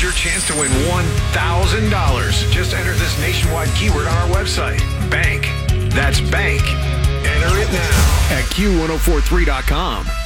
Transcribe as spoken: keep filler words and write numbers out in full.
Here's your chance to win one thousand dollars. Just enter this nationwide keyword on our website. Bank. That's bank. Enter it now at Q ten forty-three dot com.